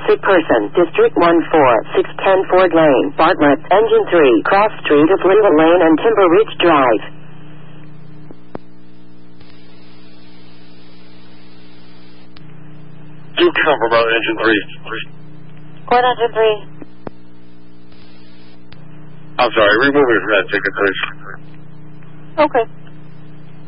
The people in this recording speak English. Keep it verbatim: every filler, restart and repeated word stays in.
sick person, District one four six ten Ford Lane, Bartlett, Engine three, Cross Street of Linda Lane and Timber Ridge Drive. Do cover about Engine three. What Engine three? I'm sorry, remove me from that ticket, please. Okay.